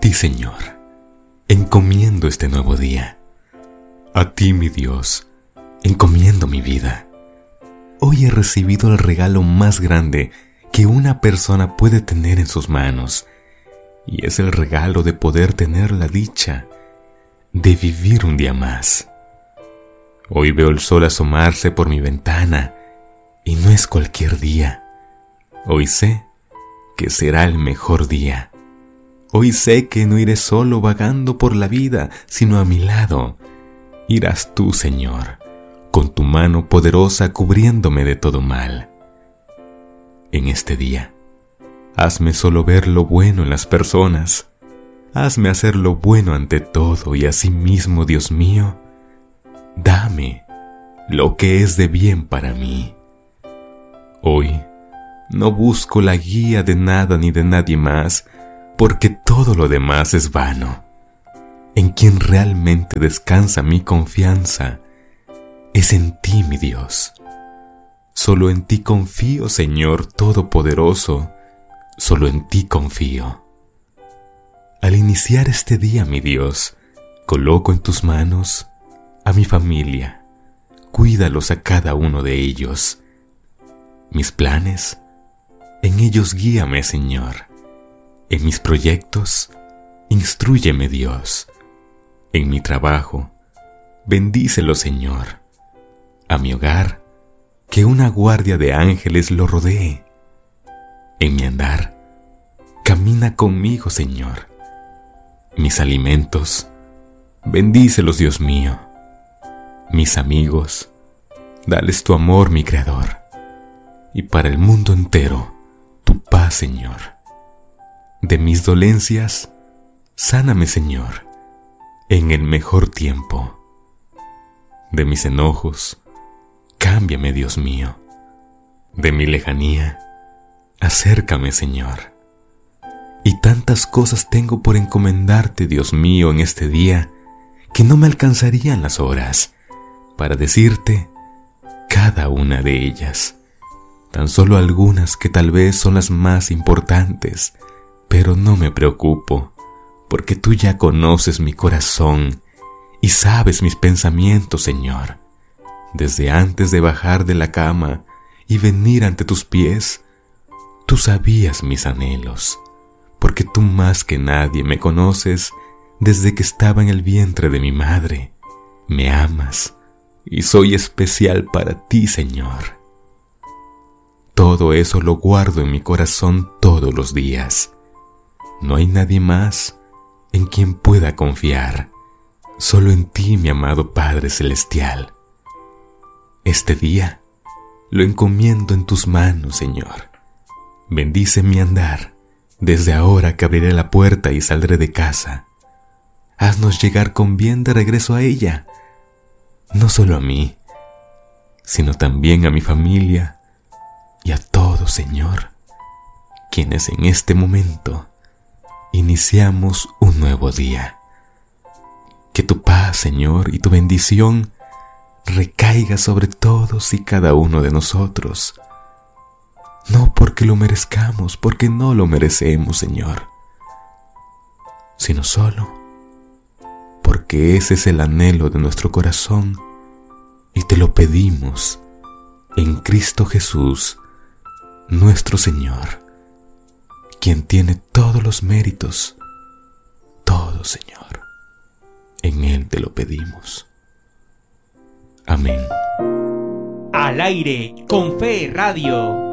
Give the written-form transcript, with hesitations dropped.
ti, Señor, encomiendo este nuevo día. A ti, mi Dios, encomiendo mi vida. Hoy he recibido el regalo más grande que una persona puede tener en sus manos, y es el regalo de poder tener la dicha de vivir un día más. Hoy veo el sol asomarse por mi ventana, y no es cualquier día. Hoy sé que será el mejor día. Hoy sé que no iré solo vagando por la vida, sino a mi lado irás tú, Señor, con tu mano poderosa cubriéndome de todo mal. En este día, hazme solo ver lo bueno en las personas. Hazme hacer lo bueno ante todo y asimismo, Dios mío, dame lo que es de bien para mí. Hoy no busco la guía de nada ni de nadie más, porque todo lo demás es vano. En quien realmente descansa mi confianza es en ti, mi Dios. Solo en ti confío, Señor Todopoderoso, solo en ti confío. Al iniciar este día, mi Dios, coloco en tus manos a mi familia. Cuídalos a cada uno de ellos. Mis planes, en ellos guíame, Señor. En mis proyectos, instrúyeme, Dios. En mi trabajo, bendícelo, Señor. A mi hogar, que una guardia de ángeles lo rodee. En mi andar, camina conmigo, Señor. Mis alimentos, bendícelos, Dios mío. Mis amigos, dales tu amor, mi Creador. Y para el mundo entero, tu paz, Señor. De mis dolencias, sáname, Señor, en el mejor tiempo. De mis enojos, cámbiame, Dios mío. De mi lejanía, acércame, Señor. Y tantas cosas tengo por encomendarte, Dios mío, en este día, que no me alcanzarían las horas para decirte cada una de ellas. Tan solo algunas que tal vez son las más importantes, pero no me preocupo, porque tú ya conoces mi corazón y sabes mis pensamientos, Señor. Desde antes de bajar de la cama y venir ante tus pies, tú sabías mis anhelos, porque tú más que nadie me conoces desde que estaba en el vientre de mi madre. Me amas y soy especial para ti, Señor. Todo eso lo guardo en mi corazón todos los días. No hay nadie más en quien pueda confiar, solo en ti, mi amado Padre Celestial. Este día lo encomiendo en tus manos, Señor. Bendice mi andar, desde ahora que abriré la puerta y saldré de casa. Haznos llegar con bien de regreso a ella, no solo a mí, sino también a mi familia y a todos, Señor, quienes en este momento iniciamos un nuevo día. Que tu paz, Señor, y tu bendición recaiga sobre todos y cada uno de nosotros. No porque lo merezcamos, porque no lo merecemos, Señor, sino solo porque ese es el anhelo de nuestro corazón y te lo pedimos en Cristo Jesús, nuestro Señor, quien tiene todos los méritos, todo, Señor. En Él te lo pedimos. Amén. Al aire con Fe Radio.